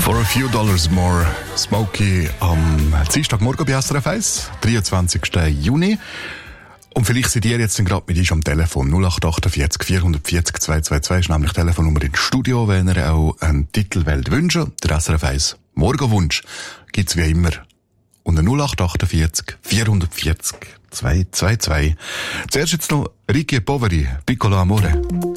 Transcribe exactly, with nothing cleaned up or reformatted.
For a few dollars more, Smokey am Dienstagmorgen bei S R F eins, dreiundzwanzigsten Juni. Und vielleicht seid ihr jetzt gerade mit uns am Telefon. null acht achtundvierzig vierhundertvierzig zweihundertzweiundzwanzig ist nämlich die Telefonnummer ins Studio, wenn ihr auch einen Titel wollt wünschen. Der S R F eins Morgenwunsch gibt's wie immer. Und null acht achtundvierzig vierhundertvierzig zweihundertzweiundzwanzig. Zuerst jetzt noch Ricky Poveri, Piccolo Amore.